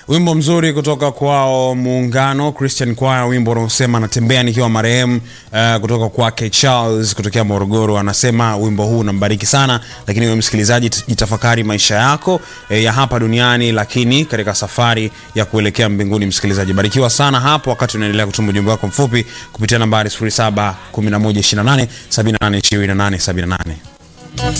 Wimbo mzuri kutoka kwao Muungano Christian Choir, wimbo unaosema natembea nikiwa marehemu, kutoka kwake Charles kutokea Morogoro. Anasema wimbo huu unambariki sana, lakini wewe msikilizaji, jitafakari maisha yako ya hapa duniani, lakini katika safari ya kuelekea mbinguni. Msikilizaji, barikiwa sana hapo wakati unaendelea kutuma ujumbe wako mfupi kupitia nambari 0711287828.